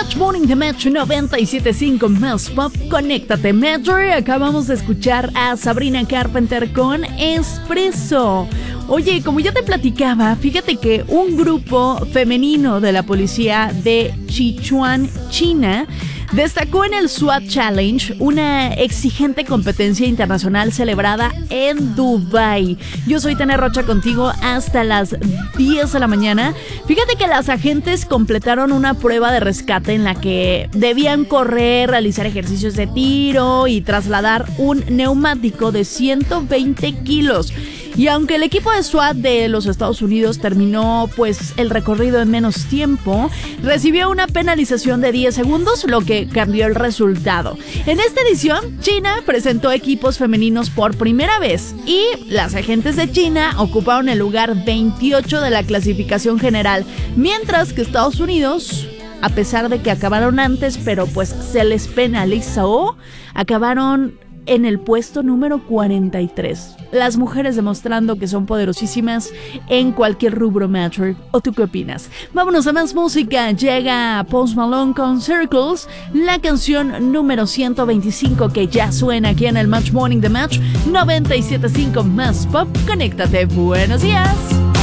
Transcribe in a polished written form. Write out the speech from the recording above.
Match Morning de Match 97.5 Más Pop. Conéctate, Matcher. Acabamos de escuchar a Sabrina Carpenter con Espresso. Oye, como ya te platicaba, fíjate que un grupo femenino de la policía de Sichuan, China, destacó en el SWAT Challenge, una exigente competencia internacional celebrada en Dubái. Yo soy Tania Rocha contigo hasta las 10 de la mañana. Fíjate que las agentes completaron una prueba de rescate en la que debían correr, realizar ejercicios de tiro y trasladar un neumático de 120 kilos. Y aunque el equipo de SWAT de los Estados Unidos terminó pues el recorrido en menos tiempo, recibió una penalización de 10 segundos, lo que cambió el resultado. En esta edición, China presentó equipos femeninos por primera vez y las agentes de China ocuparon el lugar 28 de la clasificación general, mientras que Estados Unidos, a pesar de que acabaron antes, pero pues se les penalizó, acabaron en el puesto número 43. Las mujeres demostrando que son poderosísimas en cualquier rubro, Matcher. ¿O tú qué opinas? Vámonos a más música. Llega Post Malone con Circles, la canción número 125 que ya suena aquí en el Match Morning de Match 97.5 Más Pop. Conéctate. Buenos días.